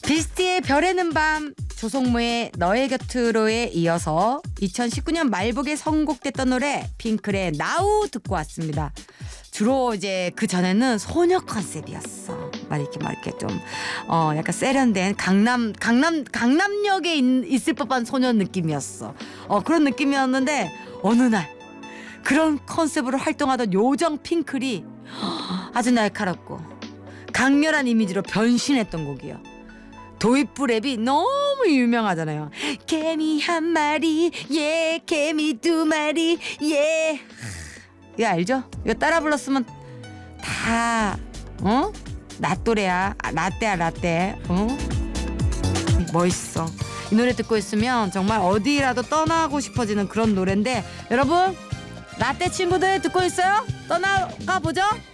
비스트의 별에는 밤, 조성모의 너의 곁으로에 이어서 2019년 말복에 선곡됐던 노래 핑클의 나우 듣고 왔습니다. 주로 이제 그 전에는 소녀 컨셉이었어. 막 이렇게 좀 약간 세련된 강남역에 있을 법한 소녀 느낌이었어. 그런 느낌이었는데 어느 날 그런 컨셉으로 활동하던 요정 핑클이 아주 날카롭고 강렬한 이미지로 변신했던 곡이요. 도입부 랩이 너무 유명하잖아요. 개미 한 마리, 예, 개미 두 마리, 예. 이거 알죠? 이거 따라 불렀으면 다 라또래야. 라떼야 라떼. 멋있어. 이 노래 듣고 있으면 정말 어디라도 떠나고 싶어지는 그런 노래인데 여러분 라떼 친구들 듣고 있어요? 떠나가 보죠.